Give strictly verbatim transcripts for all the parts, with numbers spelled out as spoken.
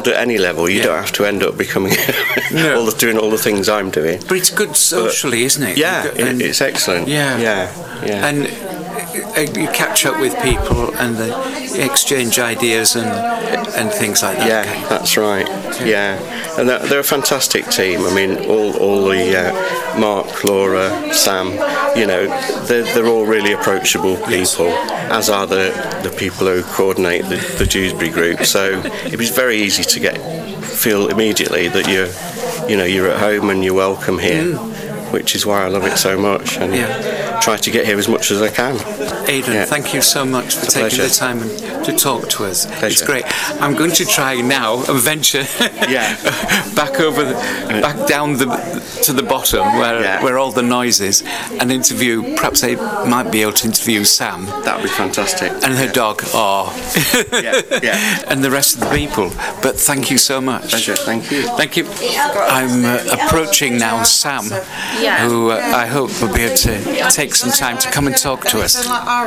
involved at any level. You Yeah. don't have to end up becoming No. all the, doing all the things I'm doing. But it's good socially, But, isn't it? Yeah, You go- and- it, it's excellent. Yeah. yeah, yeah. And uh, you catch up with people and the exchange ideas and and things like that. Yeah, that's right. Yeah, and they're, they're a fantastic team. I mean, all all the uh, Mark, Laura, Sam. You know, they're they're all really approachable people, as are the the people who coordinate the, the Dewsbury group. So it was very easy to get feel immediately that you're, you know, you're at home and you're welcome here. Mm. Which is why I love it so much, and Yeah. try to get here as much as I can. Aidan, Yeah. thank you so much for It's a taking pleasure. the time and to talk to us. It's Pleasure. great. I'm going to try now and venture Yeah. back over, the, back down the to the bottom where Yeah. where all the noise is, and interview. Perhaps I might be able to interview Sam That would be fantastic. and her dog, oh, Yeah, yeah. and the rest of the people. But thank you so much. Pleasure. Thank you. Thank you. I'm uh, approaching now Sam, Yeah. who uh, I hope will be able to take some time to come and talk to us.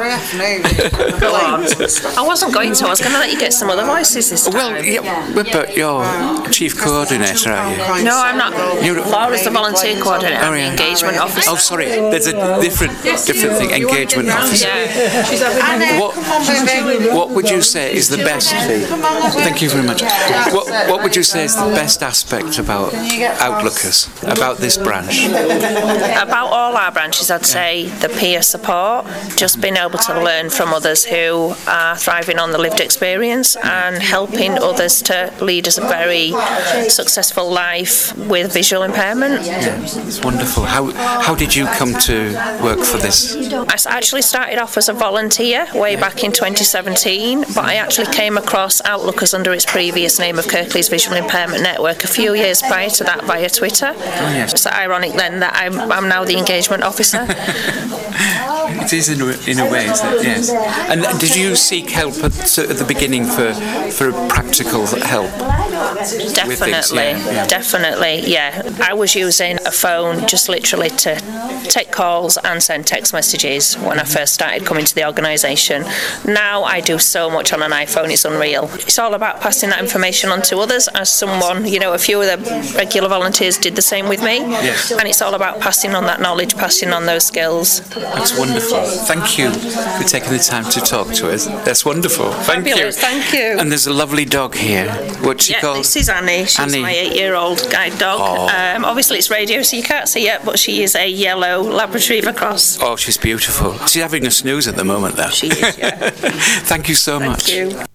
Go on. I wasn't going to. I was going to let you get some other voices this time. Well, yeah, but you're chief coordinator, are you? No, I'm not. You're- Laura's the volunteer coordinator. Oh, I'm the yeah. engagement officer. Oh, sorry. There's a different, different thing. Engagement officer. Yeah. What, what would you say is the best? Thank you very much. What, what would you say is the best aspect about Outlookers, about this branch? About all our branches, I'd say the peer support, just being able to learn from others who are thriving on the lived experience and helping others to lead a very successful life with visual impairment. It's wonderful. How how did you come to work for this? I s- actually started off as a volunteer way back in twenty seventeen, but I actually came across Outlookers under its previous name of Kirklees Visual Impairment Network a few years prior to that via Twitter. yes. It's ironic then that I'm, I'm now the engagement officer. It is in a, in a way, isn't it? Yes. And did you seek help at, at the beginning for for practical help? with things? Definitely, Yeah, yeah. definitely, yeah. I was using a phone just literally to take calls and send text messages when I first started coming to the organisation. Now I do so much on an iPhone, it's unreal. It's all about passing that information on to others, as someone, you know, a few of the regular volunteers did the same with me. Yes. And it's all about passing on that knowledge, passing on those skills. That's wonderful. Thank you for taking the time to talk to us. That's wonderful. Thank Fabulous, you. thank you. And there's a lovely dog here. What's she Yeah, called? this is Annie. She's Annie. my eight-year-old guide dog. Oh. Um, obviously, it's radio, so you can't see it, but she is a yellow Labrador Retriever cross. Oh, she's beautiful. She's having a snooze at the moment, though. She is, yeah. Thank you so Thank much. you.